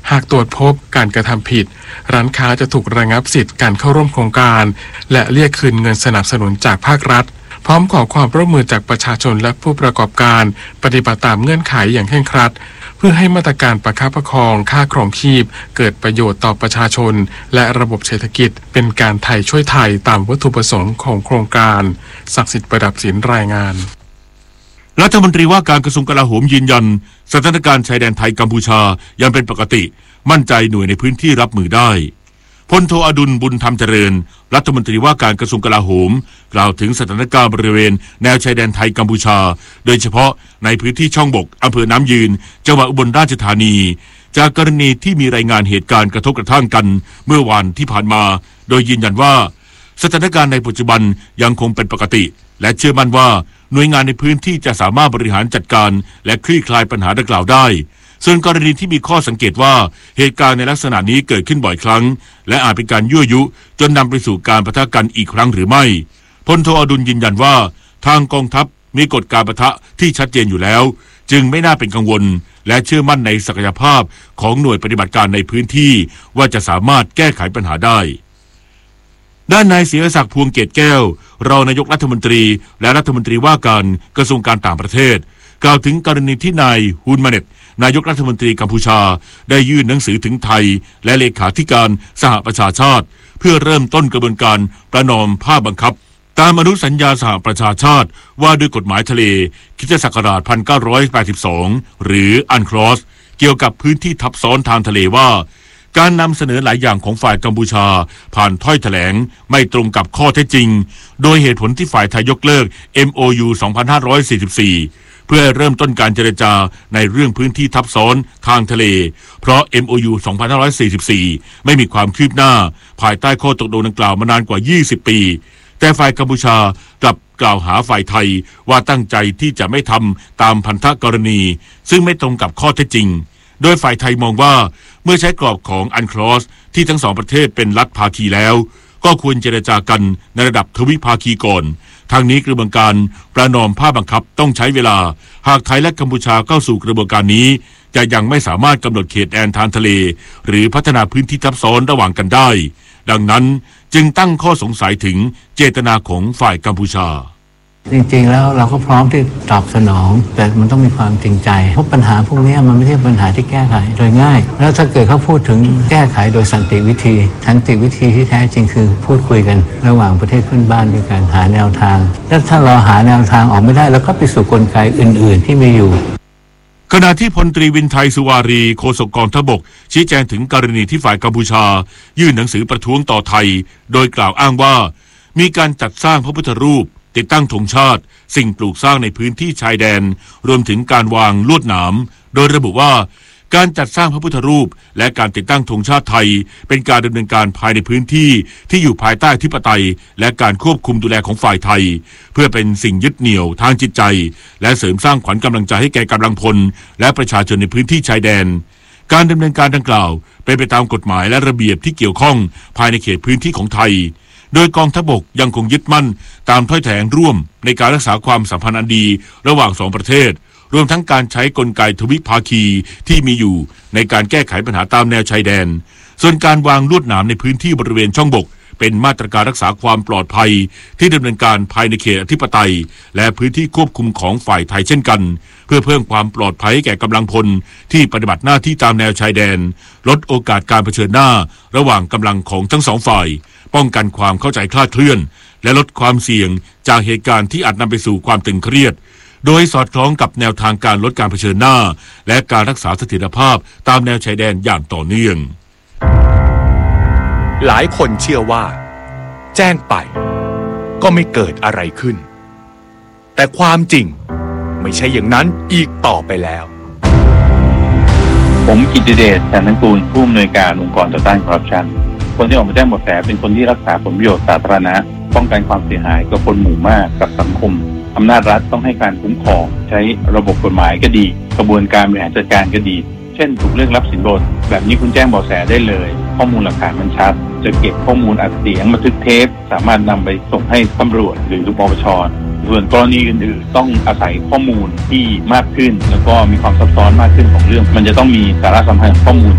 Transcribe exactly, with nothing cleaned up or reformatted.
หากตรวจพบการกระทำผิดร้านค้าจะถูกระงับสิทธิ์การเข้าร่วมโครงการและเรียกคืนเงินสนับสนุนจากภาครัฐพร้อมขอความร่วมมือจากประชาชนและผู้ประกอบการปฏิบัติตามเงื่อนไขอย่างเคร่งครัดเพื่อให้มาตรการประคับประคองค่าครองชีพเกิดประโยชน์ต่อประชาชนและระบบเศรษฐกิจเป็นการไทยช่วยไทยตามวัตถุประสงค์ของโครงการศักดิ์สิทธิ์ประดับศิลป์รายงานรัฐมนตรีว่าการกระทรวงกลาโหมยืนยันสถานการณ์ชายแดนไทยกัมพูชายังเป็นปกติมั่นใจหน่วยในพื้นที่รับมือได้พลโทอดุลบุญธรรมเจริญรัฐมนตรีว่าการกระทรวงกลาโหมกล่าวถึงสถานการณ์บริเวณแนวชายแดนไทยกัมพูชาโดยเฉพาะในพื้นที่ช่องบกอำเภอน้ำยืนจังหวัดอุบลราชธานีจากกรณีที่มีรายงานเหตุการณ์กระทบกระทั่งกันเมื่อวันที่ผ่านมาโดยยืนยันว่าสถานการณ์ในปัจจุบันยังคงเป็นปกติและเชื่อมั่นว่าหน่วยงานในพื้นที่จะสามารถบริหารจัดการและคลี่คลายปัญหาดังกล่าวได้ส่วนกรณีที่มีข้อสังเกตว่าเหตุการณ์ในลักษณะนี้เกิดขึ้นบ่อยครั้งและอาจเป็นการยั่วยุจนนำไปสู่การปะทะกันอีกครั้งหรือไม่พลโทอดุลยืนยันว่าทางกองทัพมีกฎการปะทะที่ชัดเจนอยู่แล้วจึงไม่น่าเป็นกังวลและเชื่อมั่นในศักยภาพของหน่วยปฏิบัติการในพื้นที่ว่าจะสามารถแก้ไขปัญหาได้ด้านนายศิรศักดิ์พวงเกตแก้วรองนายกรัฐมนตรีและรัฐมนตรีว่าการกระทรวงการต่างประเทศกล่าวถึงกรณีที่นายฮุนมาเน็ตนายกรัฐมนตรีกัมพูชาได้ยื่นหนังสือถึงไทยและเลขาธิการสหประชาชาติเพื่อเริ่มต้นกระบวนการประนอมภาคบังคับตามอนุสัญญาสหประชาชาติว่าด้วยกฎหมายทะเลคริสตศักราชหนึ่งพันเก้าร้อยแปดสิบสองหรืออันคลอสเกี่ยวกับพื้นที่ทับซ้อนทางทะเลว่าการนำเสนอหลายอย่างของฝ่ายกัมพูชาผ่านถ้อยแถลงไม่ตรงกับข้อเท็จจริงโดยเหตุผลที่ฝ่ายไทยยกเลิก เอ็ม โอ ยู สองพันห้าร้อยสี่สิบสี่เพื่อเริ่มต้นการเจรจาในเรื่องพื้นที่ทับซ้อนทางทะเลเพราะ เอ็ม โอ ยู สองพันห้าร้อยสี่สิบสี่ไม่มีความคืบหน้าภายใต้ข้อตกลงดังกล่าวมานานกว่ายี่สิบปีแต่ฝ่ายกัมพูชากลับกล่าวหาฝ่ายไทยว่าตั้งใจที่จะไม่ทำตามพันธกรณีซึ่งไม่ตรงกับข้อเท็จจริงโดยฝ่ายไทยมองว่าเมื่อใช้กรอบของอันคลอสที่ทั้งสองประเทศเป็นรัฐภาคีแล้วก็ควรเจรจากันในระดับทวิภาคีก่อนทางนี้กระบวนการประนอมภาคบังคับต้องใช้เวลาหากไทยและกัมพูชาเข้าสู่กระบวนการนี้จะยังไม่สามารถกำหนดเขตแดนทางทะเลหรือพัฒนาพื้นที่ทับซ้อนระหว่างกันได้ดังนั้นจึงตั้งข้อสงสัยถึงเจตนาของฝ่ายกัมพูชาจริงๆแล้วเราก็พร้อมที่ตอบสนองแต่มันต้องมีความจริงใจเพราะปัญหาพวกนี้มันไม่ใช่ปัญหาที่แก้ไขโดยง่ายแล้วถ้าเกิดเขาพูดถึงแก้ไขโดยสันติวิธีสันติวิธีที่แท้จริงคือพูดคุยกันระหว่างประเทศเพื่อนบ้านด้วยกันหาแนวทางแล้วถ้าเราหาแนวทางออกไม่ได้แล้วก็ไปสู่กลไกอื่นๆที่มีอยู่ขณะที่พลตรีวินไทยสุวารีโฆษกกองทัพบกชี้แจงถึงกรณีที่ฝ่ายกัมพูชายื่นหนังสือประท้วงต่อไทยโดยกล่าวอ้างว่ามีการจัดสร้างพระพุทธรูปติดตั้งธงชาติสิ่งปลูกสร้างในพื้นที่ชายแดนรวมถึงการวางลวดหนามโดยระบุว่าการจัดสร้างพระพุทธรูปและการติดตั้งธงชาติไทยเป็นการดำเนินการภายในพื้นที่ที่อยู่ภายใต้อธิปไตยและการควบคุมดูแลของฝ่ายไทยเพื่อเป็นสิ่งยึดเหนี่ยวทางจิตใจและเสริมสร้างขวัญกำลังใจให้แก่กำลังพลและประชาชนในพื้นที่ชายแดนการดำเนินการดังกล่าวเป็นไปตามกฎหมายและระเบียบที่เกี่ยวข้องภายในเขตพื้นที่ของไทยโดยกองทัพบกยังคงยึดมั่นตามถ้อยแถลงร่วมในการรักษาความสัมพันธ์อันดีระหว่างสองประเทศรวมทั้งการใช้กลไกทวิภาคีที่มีอยู่ในการแก้ไขปัญหาตามแนวชายแดนส่วนการวางลวดหนามในพื้นที่บริเวณช่องบกเป็นมาตรการรักษาความปลอดภัยที่ดำเนินการภายในเขตอธิปไตยและพื้นที่ควบคุมของฝ่ายไทยเช่นกันเพื่อเพิ่มความปลอดภัยแก่กำลังพลที่ปฏิบัติหน้าที่ตามแนวชายแดนลดโอกาสการเผชิญหน้าระหว่างกำลังของทั้งสองฝ่ายป้องกันความเข้าใจคลาดเคลื่อนและลดความเสี่ยงจากเหตุการณ์ที่อาจนำไปสู่ความตึงเครียดโดยสอดคล้องกับแนวทางการลดการเผชิญหน้าและการรักษาเสถียรภาพตามแนวชายแดนอย่างต่อเนื่องหลายคนเชื่อว่าแจ้งไปก็ไม่เกิดอะไรขึ้นแต่ความจริงไม่ใช่อย่างนั้นอีกต่อไปแล้วผมกิตติเดช แสนทั้งกูลผู้อำนวยการองค์กรต่อต้านคอร์รัปชันคนที่ออกมาแจ้งเบาะแสเป็นคนที่รักษาผลประโยชน์สาธารณะป้องกันความเสียหายกับคนหมู่มากกับสังคมอำนาจรัฐต้องให้การคุ้มครองใช้ระบบกฎหมายก็ดีกระบวนการบริหารจัดการก็ดีเช่นถูกเรื่องรับสินบนแบบนี้คุณแจ้งเบาะแสได้เลยข้อมูลหลักฐานมันชัดจะเก็บข้อมูลอัดเสียงบันทึกเทปสามารถนำไปส่งให้ตำรวจหรือปปช.ส่วนกรณีอื่นๆต้องอาศัยข้อมูลที่มากขึ้นแล้วก็มีความซับซ้อนมากขึ้นของเรื่องมันจะต้องมีสาระสำคัญข้อมูล